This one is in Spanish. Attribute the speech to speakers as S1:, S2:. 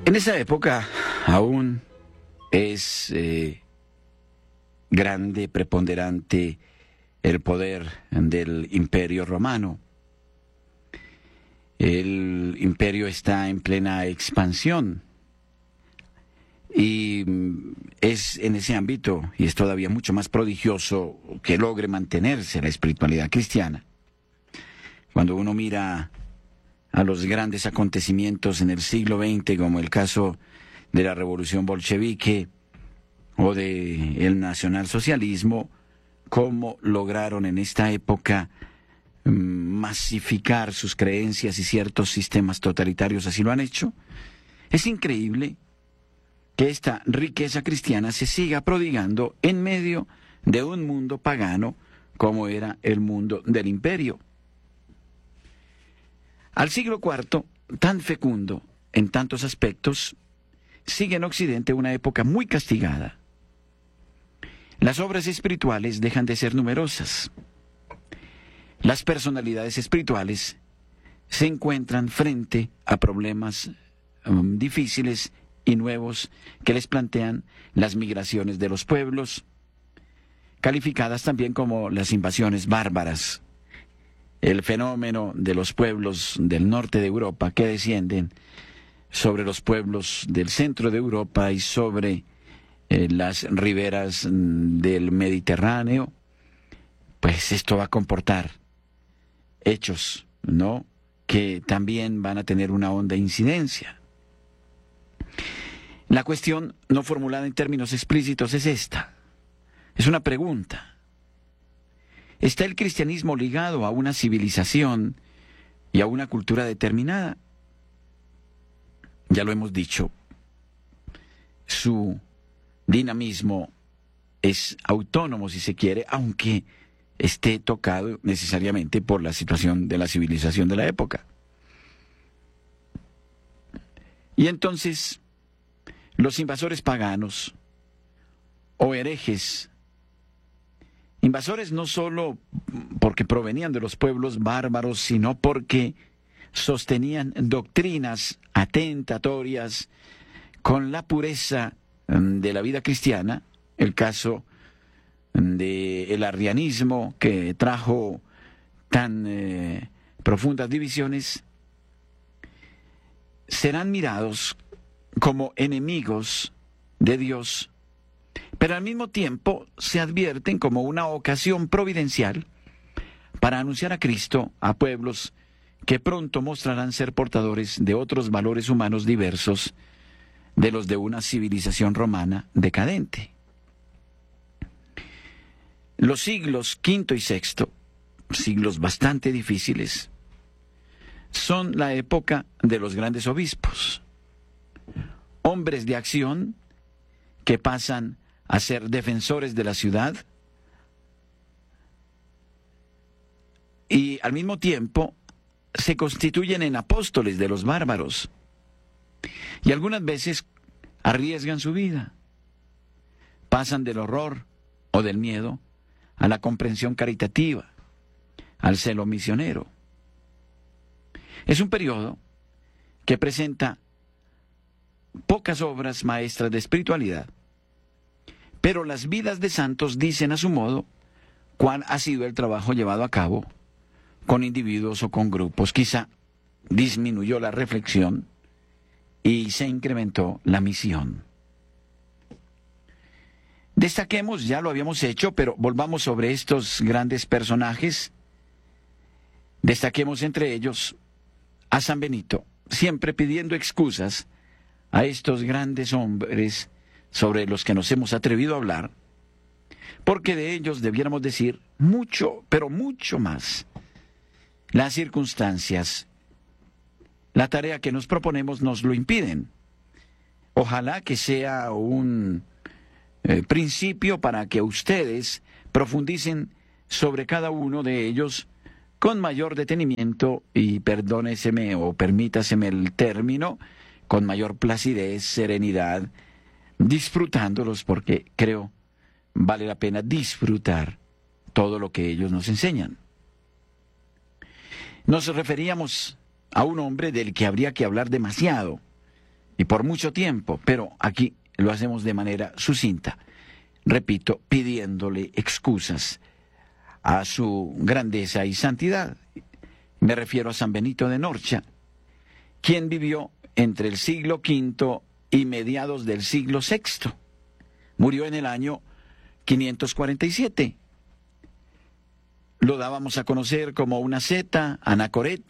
S1: En esa época aún es grande, preponderante el poder del Imperio Romano. El imperio está en plena expansión y es en ese ámbito, y es todavía mucho más prodigioso, que logre mantenerse la espiritualidad cristiana. Cuando uno mira a los grandes acontecimientos en el siglo XX, como el caso de la revolución bolchevique o del nacionalsocialismo, cómo lograron en esta época masificar sus creencias, y ciertos sistemas totalitarios así lo han hecho. Es increíble que esta riqueza cristiana se siga prodigando en medio de un mundo pagano como era el mundo del imperio. Al siglo IV, tan fecundo en tantos aspectos, sigue en Occidente una época muy castigada. Las obras espirituales dejan de ser numerosas. Las personalidades espirituales se encuentran frente a problemas difíciles y nuevos que les plantean las migraciones de los pueblos, calificadas también como las invasiones bárbaras. El fenómeno de los pueblos del norte de Europa que descienden sobre los pueblos del centro de Europa y sobre las riberas del Mediterráneo, pues esto va a comportar hechos, ¿no?, que también van a tener una honda incidencia. La cuestión no formulada en términos explícitos es esta. Es una pregunta. ¿Está el cristianismo ligado a una civilización y a una cultura determinada? Ya lo hemos dicho. Su dinamismo es autónomo, si se quiere, aunque esté tocado necesariamente por la situación de la civilización de la época. Y entonces, los invasores paganos o herejes, invasores no solo porque provenían de los pueblos bárbaros, sino porque sostenían doctrinas atentatorias con la pureza de la vida cristiana, el caso del arrianismo, que trajo tan profundas divisiones, serán mirados como enemigos de Dios, pero al mismo tiempo se advierten como una ocasión providencial para anunciar a Cristo a pueblos que pronto mostrarán ser portadores de otros valores humanos diversos de los de una civilización romana decadente. Los siglos V y VI, siglos bastante difíciles, son la época de los grandes obispos, hombres de acción que pasan a ser defensores de la ciudad y al mismo tiempo se constituyen en apóstoles de los bárbaros y algunas veces arriesgan su vida, pasan del horror o del miedo a la comprensión caritativa, al celo misionero. Es un periodo que presenta pocas obras maestras de espiritualidad, pero las vidas de santos dicen a su modo cuál ha sido el trabajo llevado a cabo con individuos o con grupos. Quizá disminuyó la reflexión y se incrementó la misión. Destaquemos, ya lo habíamos hecho, pero volvamos sobre estos grandes personajes. Destaquemos entre ellos a San Benito, siempre pidiendo excusas a estos grandes hombres sobre los que nos hemos atrevido a hablar, porque de ellos debiéramos decir mucho, pero mucho más. Las circunstancias, la tarea que nos proponemos nos lo impiden. Ojalá que sea un principio para que ustedes profundicen sobre cada uno de ellos con mayor detenimiento y, perdóneseme o permítaseme el término, con mayor placidez, serenidad, disfrutándolos, porque creo vale la pena disfrutar todo lo que ellos nos enseñan. Nos referíamos a un hombre del que habría que hablar demasiado, y por mucho tiempo, pero aquí lo hacemos de manera sucinta. Repito, pidiéndole excusas a su grandeza y santidad. Me refiero a San Benito de Norcia, quien vivió entre el siglo V y mediados del siglo VI. Murió en el año 547. Lo dábamos a conocer como una seta, anacoreta,